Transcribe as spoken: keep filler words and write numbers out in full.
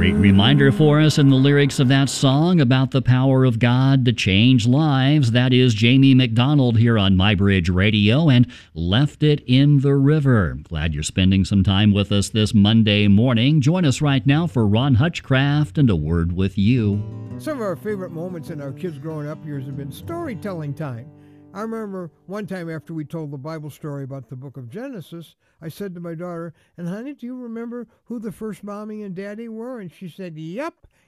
Great reminder for us in the lyrics of that song about the power of God to change lives. That is Jamie McDonald here on MyBridge Radio and Left It in the River. Glad you're spending some time with us this Monday morning. Join us right now for Ron Hutchcraft and A Word with You. Some of our favorite moments in our kids' growing up years have been storytelling time. I remember one time after we told the Bible story about the book of Genesis, I said to my daughter, "And honey, do you remember who the first mommy and daddy were?" And she said, "Yep."